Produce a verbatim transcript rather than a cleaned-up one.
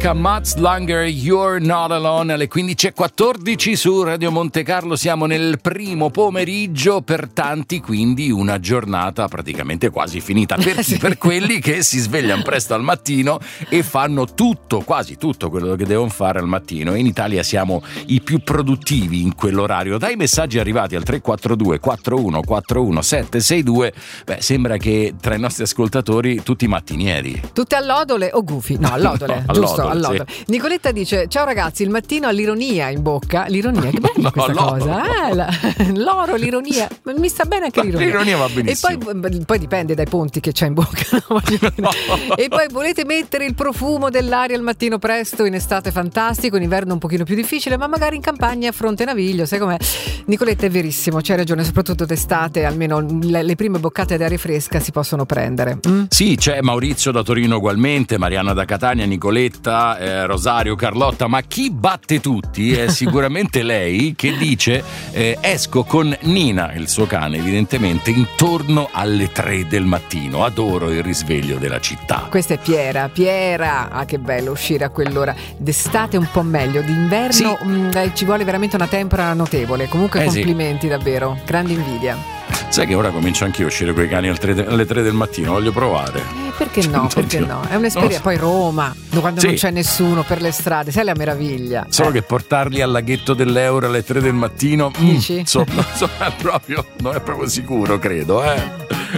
Danimarca, Much Longer You're Not Alone, alle quindici e quattordici su Radio Monte Carlo. Siamo nel primo pomeriggio, per tanti quindi una giornata praticamente quasi finita per, sì. per quelli che si svegliano presto al mattino e fanno tutto, quasi tutto quello che devono fare al mattino. E in Italia siamo i più produttivi in quell'orario. Dai messaggi arrivati al tre quattro due quattro uno quattro uno sette sei due, beh, sembra che tra i nostri ascoltatori tutti mattinieri. Tutte allodole o gufi? No, allodole, No, giusto, allodole, allodole. Sì. Nicoletta dice: ciao ragazzi, il mattino ha l'ironia in bocca. L'ironia, che bella No, questa l'oro. cosa. Ah, la, l'oro, l'ironia. Mi sta bene anche l'ironia. L'ironia va benissimo. E poi, poi dipende dai ponti che c'è in bocca. No? No. E poi volete mettere il profumo dell'aria al mattino presto, in estate fantastico, in inverno un pochino più difficile, ma magari in campagna a Fronte Naviglio, sai com'è? Nicoletta, è verissimo, c'hai ragione, soprattutto d'estate, almeno le, le prime boccate d'aria fresca si possono prendere. Mm? Sì, c'è Maurizio da Torino ugualmente, Mariana da Catania, Nicoletta, eh, Rosario, Carlotta, ma chi batte tutti è sicuramente lei, che dice eh, esco con Nina, il suo cane evidentemente, intorno alle tre del mattino, adoro il risveglio della città. Questa è Piera, Piera, ah che bello uscire a quell'ora, d'estate un po' meglio, d'inverno sì. mh, ci vuole veramente una tempera notevole, comunque eh complimenti sì. davvero, grande invidia. Sai che ora comincio anch'io a uscire con i cani alle tre del mattino, voglio provare. Eh, perché no, perché no? È un'esperienza, so. Poi Roma, quando sì. non c'è nessuno per le strade, sai la meraviglia. Solo eh. che portarli al laghetto dell'Euro alle tre del mattino, Dici? mm, insomma, insomma, è proprio, non è proprio sicuro, credo, eh.